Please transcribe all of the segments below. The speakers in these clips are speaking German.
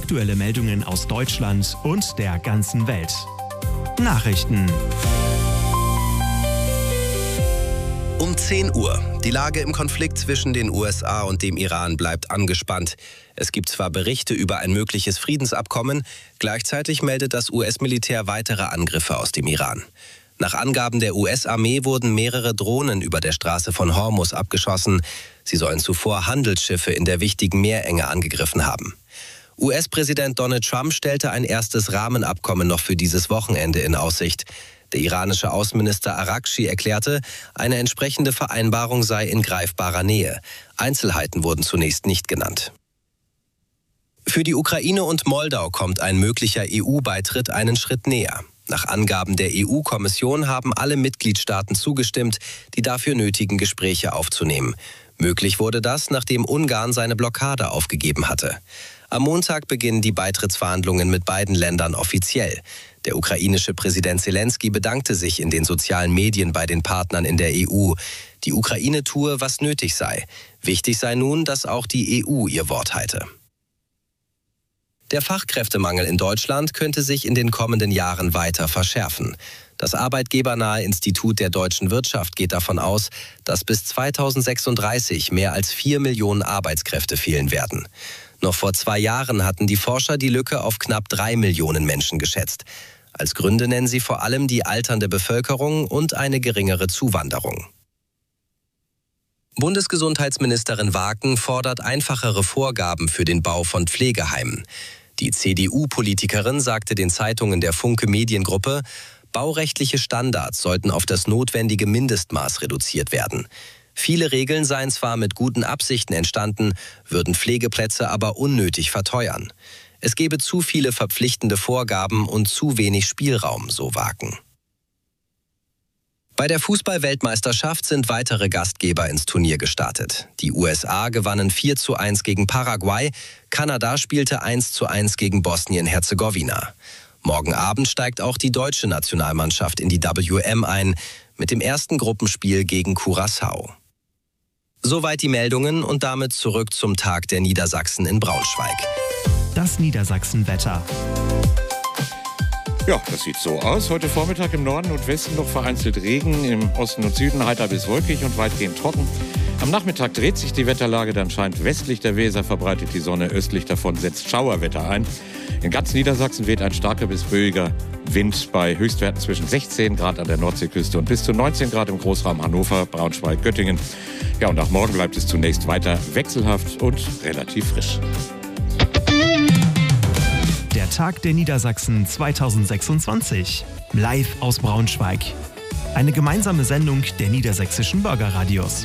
Aktuelle Meldungen aus Deutschland und der ganzen Welt. Nachrichten. Um 10 Uhr. Die Lage im Konflikt zwischen den USA und dem Iran bleibt angespannt. Es gibt zwar Berichte über ein mögliches Friedensabkommen, gleichzeitig meldet das US-Militär weitere Angriffe aus dem Iran. Nach Angaben der US-Armee wurden mehrere Drohnen über der Straße von Hormuz abgeschossen. Sie sollen zuvor Handelsschiffe in der wichtigen Meerenge angegriffen haben. US-Präsident Donald Trump stellte ein erstes Rahmenabkommen noch für dieses Wochenende in Aussicht. Der iranische Außenminister Araghchi erklärte, eine entsprechende Vereinbarung sei in greifbarer Nähe. Einzelheiten wurden zunächst nicht genannt. Für die Ukraine und Moldau kommt ein möglicher EU-Beitritt einen Schritt näher. Nach Angaben der EU-Kommission haben alle Mitgliedstaaten zugestimmt, die dafür nötigen Gespräche aufzunehmen. Möglich wurde das, nachdem Ungarn seine Blockade aufgegeben hatte. Am Montag beginnen die Beitrittsverhandlungen mit beiden Ländern offiziell. Der ukrainische Präsident Zelensky bedankte sich in den sozialen Medien bei den Partnern in der EU. Die Ukraine tue, was nötig sei. Wichtig sei nun, dass auch die EU ihr Wort halte. Der Fachkräftemangel in Deutschland könnte sich in den kommenden Jahren weiter verschärfen. Das arbeitgebernahe Institut der deutschen Wirtschaft geht davon aus, dass bis 2036 mehr als 4 Millionen Arbeitskräfte fehlen werden. Noch vor 2 Jahren hatten die Forscher die Lücke auf knapp 3 Millionen Menschen geschätzt. Als Gründe nennen sie vor allem die alternde Bevölkerung und eine geringere Zuwanderung. Bundesgesundheitsministerin Waken fordert einfachere Vorgaben für den Bau von Pflegeheimen. Die CDU-Politikerin sagte den Zeitungen der Funke Mediengruppe, baurechtliche Standards sollten auf das notwendige Mindestmaß reduziert werden. Viele Regeln seien zwar mit guten Absichten entstanden, würden Pflegeplätze aber unnötig verteuern. Es gebe zu viele verpflichtende Vorgaben und zu wenig Spielraum, so Waken. Bei der Fußball-Weltmeisterschaft sind weitere Gastgeber ins Turnier gestartet. Die USA gewannen 4:1 gegen Paraguay, Kanada spielte 1:1 gegen Bosnien-Herzegowina. Morgen Abend steigt auch die deutsche Nationalmannschaft in die WM ein, mit dem ersten Gruppenspiel gegen Curaçao. Soweit die Meldungen und damit zurück zum Tag der Niedersachsen in Braunschweig. Das Niedersachsen-Wetter. Ja, das sieht so aus. Heute Vormittag im Norden und Westen noch vereinzelt Regen, im Osten und Süden heiter bis wolkig und weitgehend trocken. Am Nachmittag dreht sich die Wetterlage, dann scheint westlich der Weser, verbreitet die Sonne, östlich davon setzt Schauerwetter ein. In ganz Niedersachsen weht ein starker bis ruhiger Wind bei Höchstwerten zwischen 16 Grad an der Nordseeküste und bis zu 19 Grad im Großraum Hannover, Braunschweig, Göttingen. Ja, und auch morgen bleibt es zunächst weiter wechselhaft und relativ frisch. Der Tag der Niedersachsen 2026. Live aus Braunschweig. Eine gemeinsame Sendung der niedersächsischen Bürgerradios.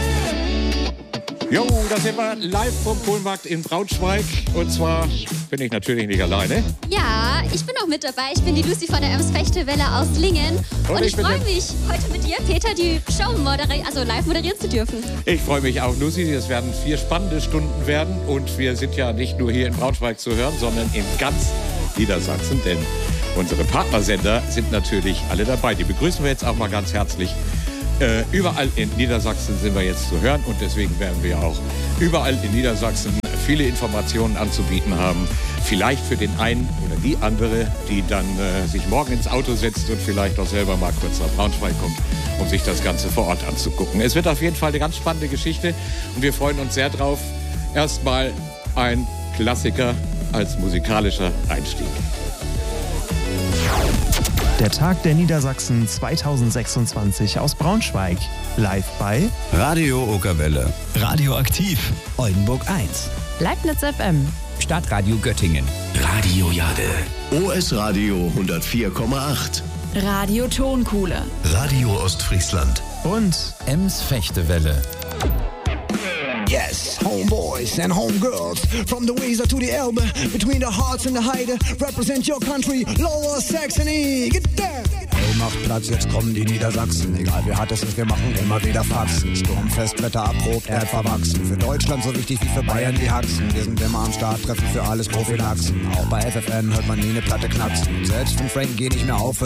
Jo, da sind wir live vom Kohlmarkt in Braunschweig. Und zwar bin ich natürlich nicht alleine. Ja, ich bin auch mit dabei. Ich bin die Lucy von der Ems Fechtewelle aus Lingen. Und ich freue mich, heute mit dir, Peter, die Show live moderieren zu dürfen. Ich freue mich auch, Lucy. Es werden 4 spannende Stunden werden. Und wir sind ja nicht nur hier in Braunschweig zu hören, sondern in ganz Niedersachsen. Denn unsere Partnersender sind natürlich alle dabei. Die begrüßen wir jetzt auch mal ganz herzlich. Überall in Niedersachsen sind wir jetzt zu hören und deswegen werden wir auch überall in Niedersachsen viele Informationen anzubieten haben. Vielleicht für den einen oder die andere, die dann sich morgen ins Auto setzt und vielleicht auch selber mal kurz nach Braunschweig kommt, um sich das Ganze vor Ort anzugucken. Es wird auf jeden Fall eine ganz spannende Geschichte und wir freuen uns sehr drauf. Erstmal ein Klassiker als musikalischer Einstieg. Der Tag der Niedersachsen 2026 aus Braunschweig. Live bei Radio Okerwelle, Radioaktiv, Oldenburg 1, Leibniz FM, Stadtradio Göttingen, Radio Jade, OS Radio 104,8, Radio Tonkuhle, Radio Ostfriesland und Ems Fechtewelle. Yes, homeboys and homegirls, from the Weser to the Elbe, between the Harz and the Heide, represent your country, Lower Saxony, get there! Hey, macht Platz, jetzt kommen die Niedersachsen. Egal wer hat es ist, wir machen immer wieder Faxen. Sturmfest, Wetter erprobt, Erd verwachsen. Für Deutschland so wichtig wie für Bayern die Haxen. Wir sind immer am Start, treffen für alles Prophylaxen. Auch bei FFN hört man nie eine Platte knacksen. Selbst wenn Frank geht nicht mehr auf,